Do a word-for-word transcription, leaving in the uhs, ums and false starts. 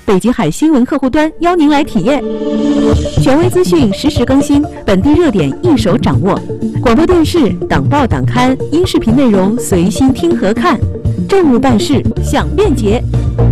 北极海新闻客户端邀您来体验。权威资讯实时更新，本地热点一手掌握。广播电视、党报党刊、音视频内容随心听和看。政务办事享便捷。